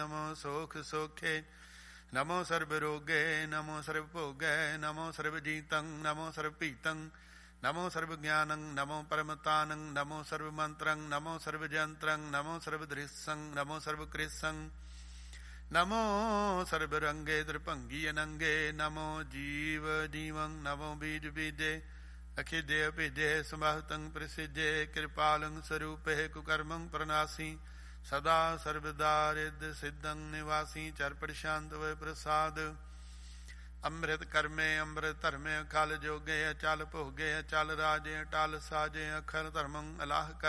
ਨਮੋ ਸੋਖ ਸੋਖੇ ਨਮੋ ਸਰਬ ਰੋਗੇ ਨਮੋ ਸਰਬ ਭੋਗੈ ਨਮੋ ਸਰਬ ਜੀਤੰ ਨਮੋ ਸਰਬ ਭੀਤੰ ਨਮੋ ਸਰਬ ਗਿਆਨੰ ਨਮੋ ਪਰਮਤਾਨੰ ਨਮੋ ਸਰਬ ਮੰਤਰੰ ਨਮੋ ਸਰਬ ਜੰਤਰੰ ਨਮੋ ਸਰਬ ਦ੍ਰਿਸੰ ਨਮੋ ਸਰਬ ਕ੍ਰਿਸੰ ਨਮੋ ਸਰਬ ਰੰਗੇ ਦ੍ਰਿਭੰਗੀ ਅਨੰਗੇ ਨਮੋ ਜੀਵ ਜੀਵੰ ਨਮੋ ਬੀਜ ਬੀਜੇ ਅਖਿਦੇ ਅਭਿਜੇ ਸਮਹਤੰ ਪ੍ਰਸਿਜੇ ਕਿਰਪਾਲੰ ਸਰੂਪੇ ਕੁਕਰਮੰ ਪ੍ਰਨਾਸੀ ਸਦਾ ਸਰਬਦਾ ਰਿੱਧ ਸਿੱਧੰ ਨਿਵਾਸੀ ਚਰਪਟ ਸ਼ਾਂਤ ਵੈ ਪ੍ਰਸਾਦ ਅੰਮ੍ਰਿਤ ਕਰਮੇ ਅੰਮ੍ਰਿਤ ਧਰਮੇ ਅਖਲ ਜੋਗੇ ਅਚਲ ਭੋਗੇ ਅਚਲ ਰਾਜੇ ਅਟਲ ਸਾਜੇ ਅਖਲ ਧਰਮੰ ਅਲਾਹ ਕਰ